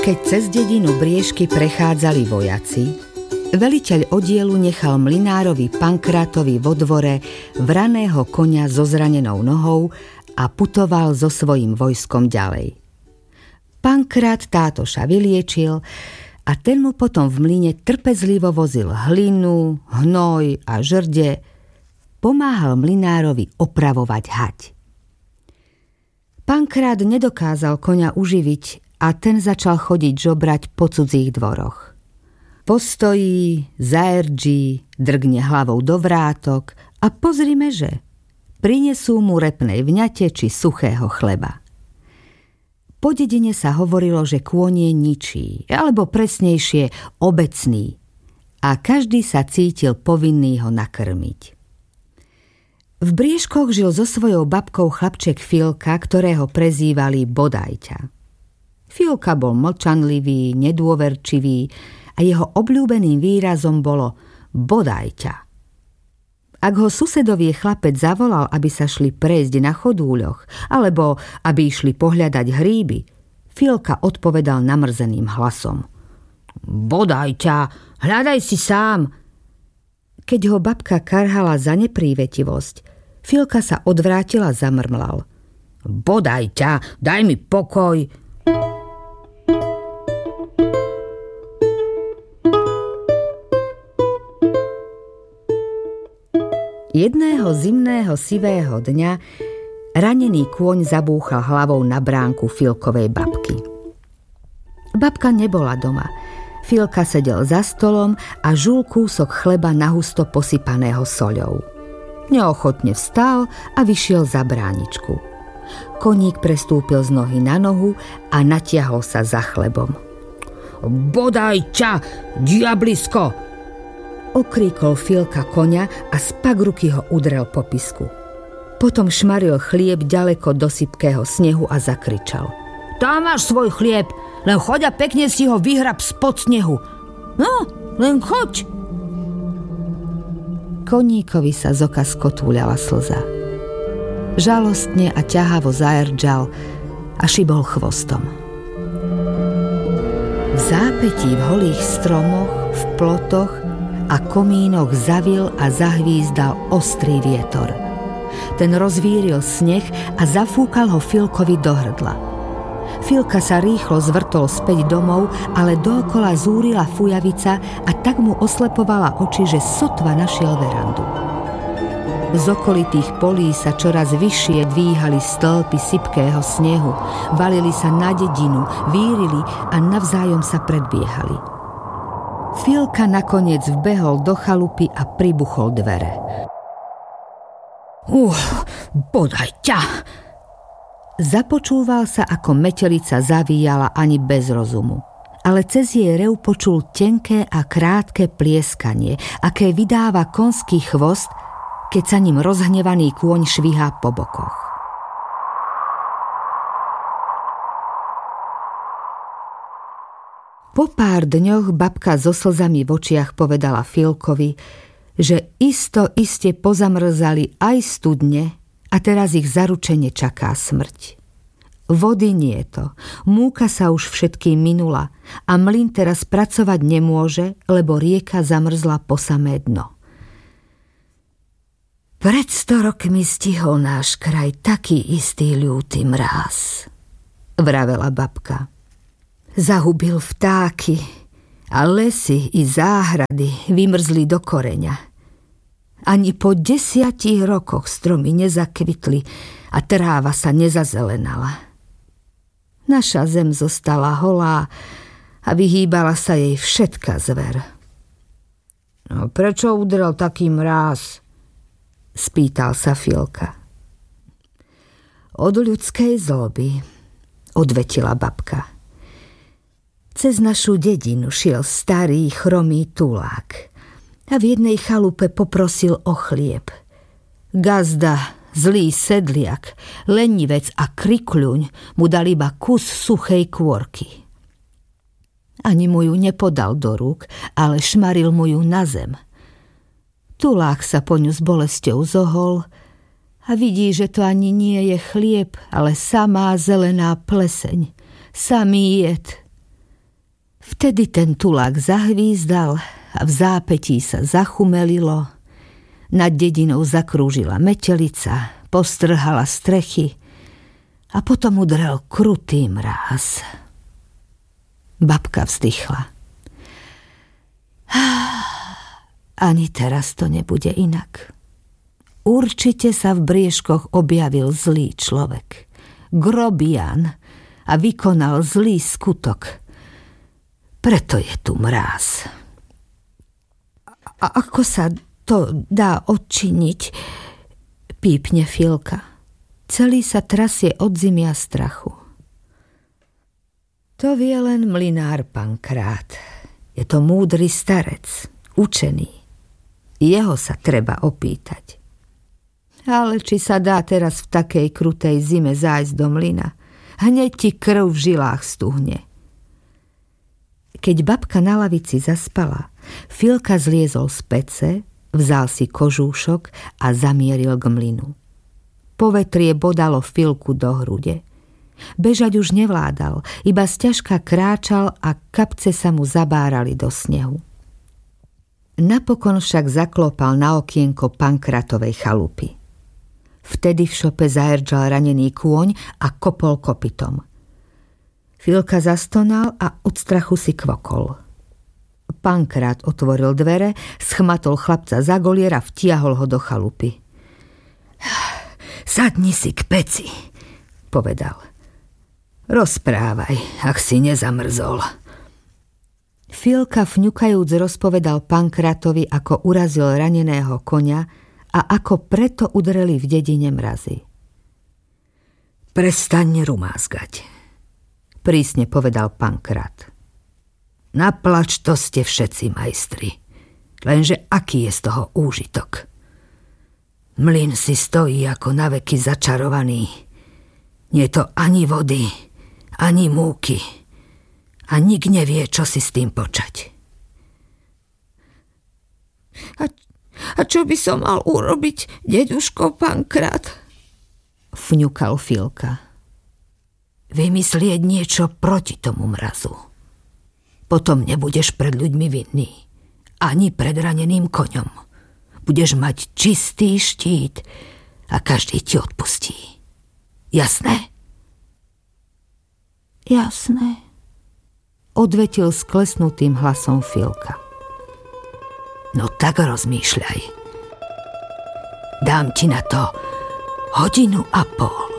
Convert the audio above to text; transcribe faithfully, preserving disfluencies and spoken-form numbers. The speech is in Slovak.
Keď cez dedinu Briežky prechádzali vojaci, veliteľ oddielu nechal mlynárovi Pankrátovi vo dvore vraného koňa so zranenou nohou a putoval so svojím vojskom ďalej. Pankrát tátoša vyliečil a ten mu potom v mlyne trpezlivo vozil hlinu, hnoj a žrde, pomáhal mlynárovi opravovať hať. Pankrát nedokázal koňa uživiť a ten začal chodiť žobrať po cudzích dvoroch. Postojí, zaerdží, drgne hlavou do vrátok a pozrime, že prinesú mu repnej vňate či suchého chleba. Po dedine sa hovorilo, že kôň je ničí, alebo presnejšie obecný, a každý sa cítil povinný ho nakrmiť. V Briežkoch žil so svojou babkou chlapček Filka, ktorého prezývali Bodajťa. Filka bol mlčanlivý, nedôverčivý a jeho obľúbeným výrazom bolo Bodajťa. Ak ho susedovie chlapec zavolal, aby sa šli prejsť na chodúľoch, alebo aby išli pohľadať hríby, Filka odpovedal namrzeným hlasom: Bodajťa, hľadaj si sám. Keď ho babka karhala za neprívetivosť, Filka sa odvrátil a zamrmlal: Bodajťa, daj mi pokoj. Jedného zimného sivého dňa ranený kôň zabúchal hlavou na bránku Filkovej babky. Babka nebola doma. Filka sedel za stolom a žul kúsok chleba nahusto posypaného soľou. Neochotne vstal a vyšiel za bráničku. Koník prestúpil z nohy na nohu a natiahol sa za chlebom. Bodajťa, diablisko! Okríkol Filka koňa a z pagruky ho udrel po pisku. Potom šmaril chlieb ďaleko do sypkého snehu a zakričal: Tam máš svoj chlieb, len choď a pekne si ho vyhrab spod snehu. No, len choď. Koníkovi sa z oka skotúľala slza. Žalostne a ťahavo zaerdžal a šibol chvostom. V zápätí v holých stromoch, v plotoch a komínoch zavil a zahvízdal ostrý vietor. Ten rozvíril sneh a zafúkal ho Filkovi do hrdla. Filka sa rýchlo zvrtol späť domov, ale dookola zúrila fujavica a tak mu oslepovala oči, že sotva našiel verandu. Z okolitých polí sa čoraz vyššie dvíhali stĺpy sypkého snehu, valili sa na dedinu, vírili a navzájom sa predbiehali. Filka nakoniec vbehol do chalupy a pribuchol dvere. Uh, Bodajťa! Započúval sa, ako metelica zavíjala ani bez rozumu, ale cez jej rev počul tenké a krátke plieskanie, aké vydáva konský chvost, keď sa ním rozhnevaný kôň švihá po bokoch. Po pár dňoch babka so slzami v očiach povedala Filkovi, že isto iste pozamrzali aj studne a teraz ich zaručene čaká smrť. Vody nie to, múka sa už všetkým minula a mlyn teraz pracovať nemôže, lebo rieka zamrzla po samé dno. Pred sto rokmi stihol náš kraj taký istý ľúty mráz, vravela babka. Zahubil vtáky a lesy i záhrady vymrzli do koreňa. Ani po desiatich rokoch stromy nezakvitli a tráva sa nezazelenala. Naša zem zostala holá a vyhýbala sa jej všetka zver. No, prečo udrel taký mráz? Spýtal sa Filka. Od ľudskej zloby, odvetila babka. Cez našu dedinu šiel starý chromý tulák a v jednej chalupe poprosil o chlieb. Gazda, zlý sedliak, lenivec a krikľuň mu dal iba kus suchej kôrky. Ani mu ju nepodal do rúk, ale šmaril mu ju na zem. Tulák sa po ňu s bolesťou zohol a vidí, že to ani nie je chlieb, ale samá zelená pleseň, samý jed. Vtedy ten tulák zahvízdal a v zápätí sa zachumelilo. Nad dedinou zakrúžila metelica, postrhala strechy a potom udrel krutý mráz. Babka vzdychla. Ani teraz to nebude inak. Určite sa v briežkoch objavil zlý človek, grobian, a vykonal zlý skutok. Preto je tu mráz. A ako sa to dá odčiniť? Pípne Filka. Celý sa trasie od zimy a strachu. To vie len mlynár Pankrát. Je to múdry starec, učený. Jeho sa treba opýtať. Ale či sa dá teraz v takej krutej zime zájsť do mlyna? Hneď ti krv v žilách stuhne. Keď babka na lavici zaspala, Filka zliezol z pece, vzal si kožúšok a zamieril k mlynu. Povetrie bodalo Filku do hrude. Bežať už nevládal, iba sťažka kráčal a kapce sa mu zabárali do snehu. Napokon však zaklopal na okienko Pankratovej chalupy. Vtedy v šope zaherčal ranený kôň a kopol kopytom. Filka zastonal a od strachu si kvokol. Pankrát otvoril dvere, schmatol chlapca za golier a vtiahol ho do chalupy. Sadni si k peci, povedal. Rozprávaj, ak si nezamrzol. Filka fňukajúc rozpovedal Pankrátovi, ako urazil raneného koňa a ako preto udreli v dedine mrazy. Prestaň rumázgať, prísne povedal Pankrát. Naplač, to ste všetci majstri, lenže aký je z toho úžitok? Mlyn si stojí ako naveky začarovaný. Nie je to ani vody, ani múky a nik nevie, čo si s tým počať. A A čo by som mal urobiť, deduško Pankrát? Fňukal Filka. Vymyslieť niečo proti tomu mrazu. Potom nebudeš pred ľuďmi vinný, ani pred raneným koňom. Budeš mať čistý štít a každý ti odpustí. Jasné? Jasné, odvetil sklesnutým hlasom Filka. No tak rozmýšľaj. Dám ti na to hodinu a pol.